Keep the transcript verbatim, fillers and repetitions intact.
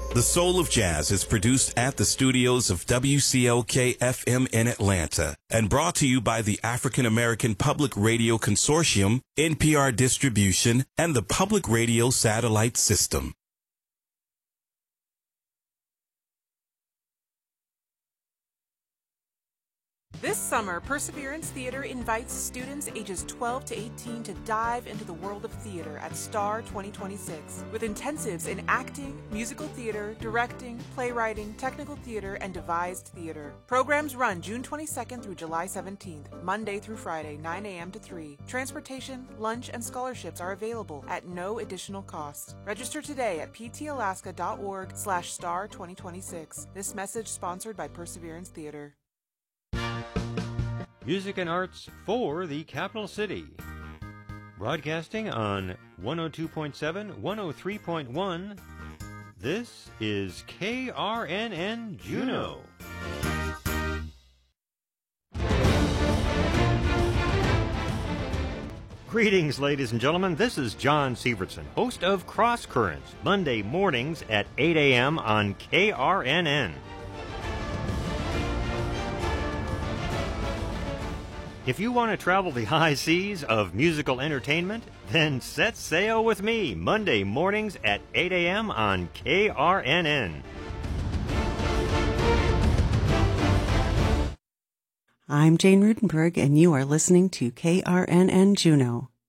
The Soul of Jazz is produced at the studios of W C L K F M in Atlanta and brought to you by the African American Public Radio Consortium, N P R Distribution, and the Public Radio Satellite System. This summer, Perseverance Theater invites students ages twelve to eighteen to dive into the world of theater at STAR twenty twenty-six with intensives in acting, musical theater, directing, playwriting, technical theater, and devised theater. Programs run June twenty-second through July seventeenth, Monday through Friday, nine a.m. to three. Transportation, lunch, and scholarships are available at no additional cost. Register today at ptalaska.org slash star 2026. This message sponsored by Perseverance Theater. Music and arts for the capital city. Broadcasting on one oh two point seven, one oh three point one, this is K R N N Juneau. Greetings, ladies and gentlemen. This is John Sievertson, host of Cross Currents, Monday mornings at eight a.m. on K R N N. If you want to travel the high seas of musical entertainment, then set sail with me Monday mornings at eight a.m. on K R N N. I'm Jane Rudenberg, and you are listening to K R N N Juneau.